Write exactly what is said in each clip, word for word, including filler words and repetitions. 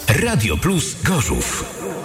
Radio Plus Gorzów.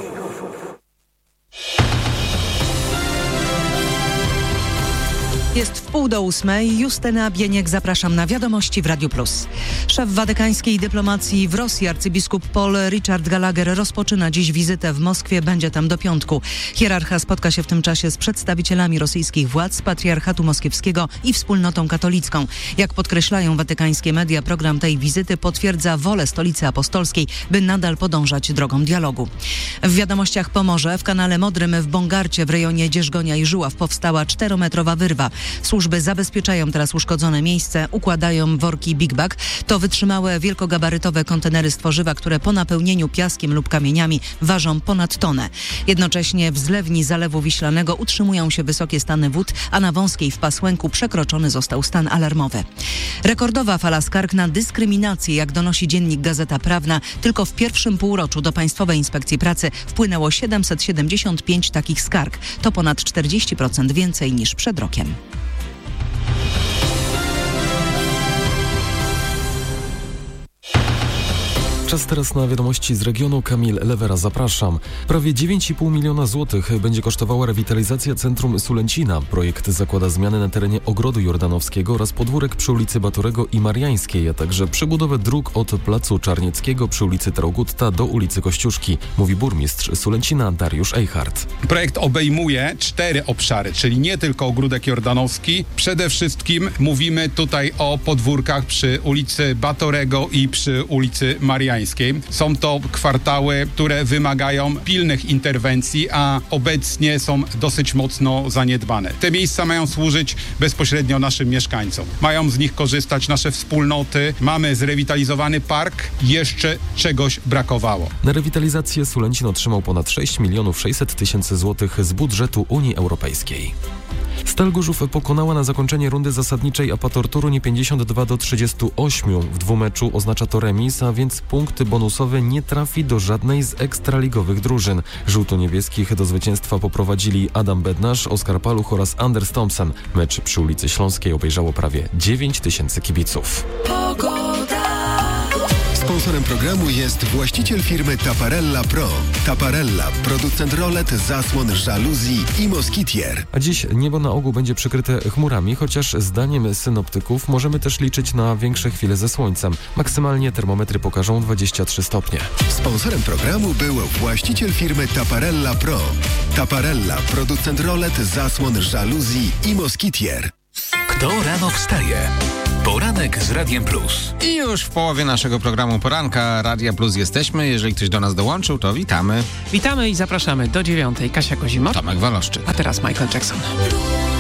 Jest w pół do ósmej. Justyna Bieniek, zapraszam na Wiadomości w Radiu Plus. Szef watykańskiej dyplomacji w Rosji, arcybiskup Paul Richard Gallagher, rozpoczyna dziś wizytę w Moskwie. Będzie tam do piątku. Hierarcha spotka się w tym czasie z przedstawicielami rosyjskich władz, patriarchatu moskiewskiego i wspólnotą katolicką. Jak podkreślają watykańskie media, program tej wizyty potwierdza wolę Stolicy Apostolskiej, by nadal podążać drogą dialogu. W Wiadomościach Pomorze, w kanale Modrym w Bongarcie w rejonie Dzierżgonia i Żuław powstała czterometrowa wyrwa. Służby zabezpieczają teraz uszkodzone miejsce, układają worki Big Bag. To wytrzymałe wielkogabarytowe kontenery z tworzywa, które po napełnieniu piaskiem lub kamieniami ważą ponad tonę. Jednocześnie w zlewni Zalewu Wiślanego utrzymują się wysokie stany wód, a na Wąskiej w Pasłęku przekroczony został stan alarmowy. Rekordowa fala skarg na dyskryminację, jak donosi dziennik Gazeta Prawna. Tylko w pierwszym półroczu do Państwowej Inspekcji Pracy wpłynęło siedemset siedemdziesiąt pięć takich skarg. To ponad czterdzieści procent więcej niż przed rokiem. Czas teraz na wiadomości z regionu. Kamil Lewera, zapraszam. Prawie dziewięć i pół miliona złotych będzie kosztowała rewitalizacja centrum Sulęcina. Projekt zakłada zmiany na terenie Ogrodu Jordanowskiego oraz podwórek przy ulicy Batorego i Mariańskiej, a także przebudowę dróg od Placu Czarnieckiego przy ulicy Traugutta do ulicy Kościuszki, mówi burmistrz Sulęcina Dariusz Eichhardt. Projekt obejmuje cztery obszary, czyli nie tylko Ogródek Jordanowski. Przede wszystkim mówimy tutaj o podwórkach przy ulicy Batorego i przy ulicy Mariańskiej. Są to kwartały, które wymagają pilnych interwencji, a obecnie są dosyć mocno zaniedbane. Te miejsca mają służyć bezpośrednio naszym mieszkańcom. Mają z nich korzystać nasze wspólnoty. Mamy zrewitalizowany park. Jeszcze czegoś brakowało. Na rewitalizację Sulęcin otrzymał ponad sześć milionów sześćset tysięcy złotych z budżetu Unii Europejskiej. Stal Gorzów pokonała na zakończenie rundy zasadniczej Apator Toruń pięćdziesiąt dwa do trzydziestu ośmiu. W dwumeczu oznacza to remis, a więc punkt bonusowy nie trafi do żadnej z ekstraligowych drużyn. Żółto-niebieskich do zwycięstwa poprowadzili Adam Bednarz, Oskar Paluch oraz Anders Thompson. Mecz przy ulicy Śląskiej obejrzało prawie dziewięć tysięcy kibiców. Sponsorem programu jest właściciel firmy Taparella Pro. Taparella, producent rolet, zasłon, żaluzji i moskitier. A dziś niebo na ogół będzie przykryte chmurami, chociaż zdaniem synoptyków możemy też liczyć na większe chwile ze słońcem. Maksymalnie termometry pokażą dwadzieścia trzy stopnie. Sponsorem programu był właściciel firmy Taparella Pro. Taparella, producent rolet, zasłon, żaluzji i moskitier. Kto rano wstaje? Poranek z Radiem Plus. I już w połowie naszego programu Poranka Radia Plus jesteśmy. Jeżeli ktoś do nas dołączył, to witamy. Witamy i zapraszamy do dziewiątej. Kasia Kozimot. Tomek Waloszczyk. A teraz Michael Jackson.